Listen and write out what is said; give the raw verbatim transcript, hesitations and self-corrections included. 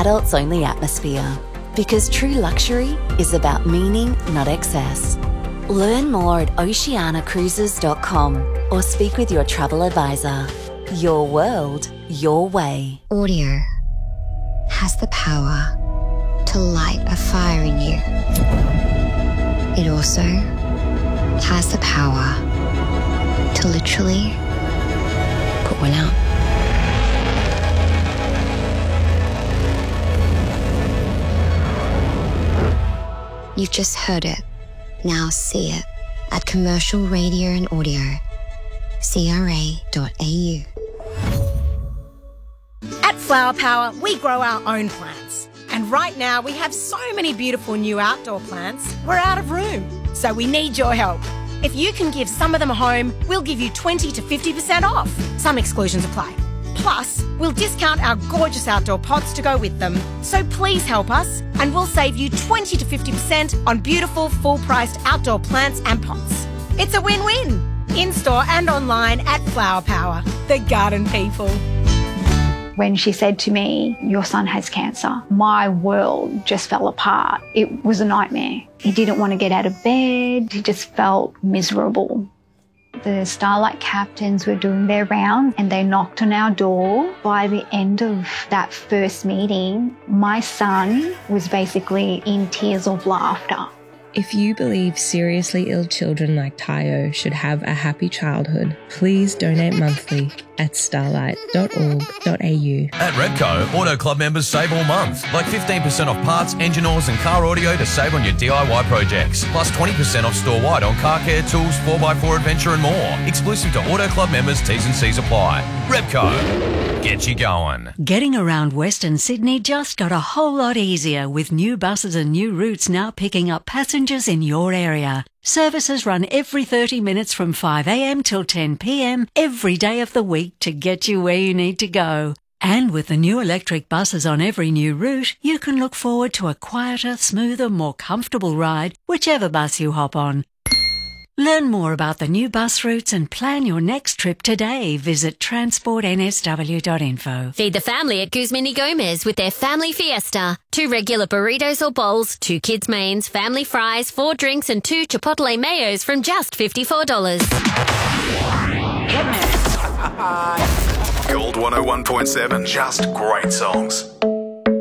adults-only atmosphere. Because true luxury is about meaning, not excess. Learn more at oceana cruises dot com or speak with your travel advisor. Your world, your way. Audio has the power to light a fire in you. It also has the power to literally put one out. You've just heard it. Now see it at Commercial Radio and Audio, c r a dot a u. At Flower Power, we grow our own plants. And right now, we have so many beautiful new outdoor plants, we're out of room. So we need your help. If you can give some of them a home, we'll give you twenty to fifty percent off. Some exclusions apply. Plus, we'll discount our gorgeous outdoor pots to go with them. So please help us, and we'll save you twenty to fifty percent on beautiful, full-priced outdoor plants and pots. It's a win-win. In-store and online at Flower Power, the garden people. When she said to me, your son has cancer, my world just fell apart. It was a nightmare. He didn't want to get out of bed. He just felt miserable. The Starlight captains were doing their rounds and they knocked on our door. By the end of that first meeting, my son was basically in tears of laughter. If you believe seriously ill children like Tayo should have a happy childhood, please donate monthly at starlight dot org dot a u. At Repco, Auto Club members save all month, like fifteen percent off parts, engine oils and car audio to save on your D I Y projects, plus twenty percent off store-wide on car care, tools, four by four adventure and more. Exclusive to Auto Club members, T's and C's apply. Repco, get you going. Getting around Western Sydney just got a whole lot easier with new buses and new routes now picking up passengers in your area. Services run every thirty minutes from five a m till ten p m every day of the week to get you where you need to go. And with the new electric buses on every new route, you can look forward to a quieter, smoother, more comfortable ride, whichever bus you hop on. Learn more about the new bus routes and plan your next trip today. Visit transport n s w dot info. Feed the family at Guzman y Gomez with their Family Fiesta. Two regular burritos or bowls, two kids' mains, family fries, four drinks and two Chipotle mayos from just fifty-four dollars. Gold one oh one point seven, just great songs.